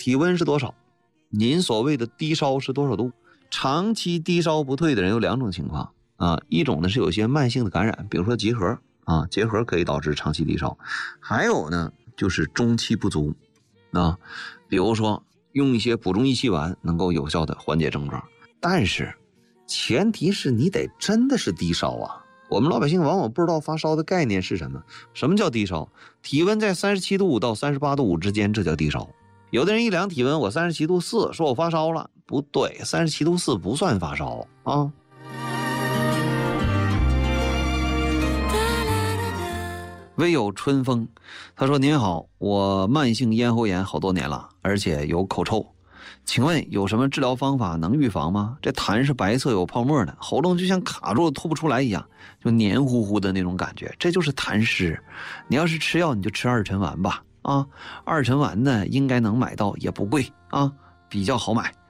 体温是多少，您所谓的低烧是多少度。长期低烧不退的人有两种情况啊，一种呢是有些慢性的感染，比如说结核啊，结核可以导致长期低烧。还有呢就是中气不足啊，比如说用一些补中益气丸能够有效的缓解症状，但是前提是你得真的是低烧啊。我们老百姓往往不知道发烧的概念是什么。什么叫低烧？体温在37度5到38度5之间，这叫低烧。有的人一量体温，我37度4，说我发烧了，不对，37度4不算发烧啊。唯有春风，他说您好，我慢性咽喉炎好多年了，而且有口臭，请问有什么治疗方法能预防吗？这痰是白色有泡沫的，喉咙就像卡住了吐不出来一样，就黏糊糊的那种感觉，这就是痰湿。你要是吃药你就吃2陈丸吧啊，2陈丸呢应该能买到，也不贵啊，比较好买。